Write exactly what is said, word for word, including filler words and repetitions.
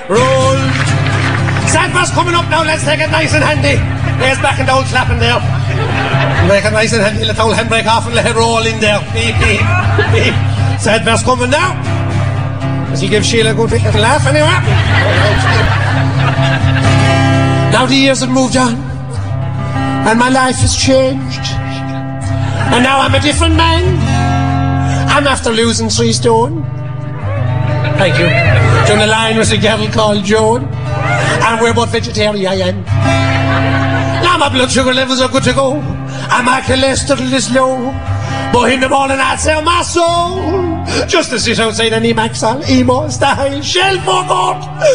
roll. Sandbur's coming up now, let's take it nice and handy. There's back and the old flapping there. Make it nice and handy, let the old handbrake off and let it roll in there. Beep, beep, beep. Sandbur's coming now. Does he give Sheila a good big little laugh anyway? Now the years have moved on, and my life has changed. And now I'm a different man. I'm after losing three stone. Thank you. Down the line was a girl called Joan, and we're both vegetarian. Now my blood sugar levels are good to go, and my cholesterol is low. But in the morning I'd sell my soul just to sit outside an Emaxall emo style shell for God.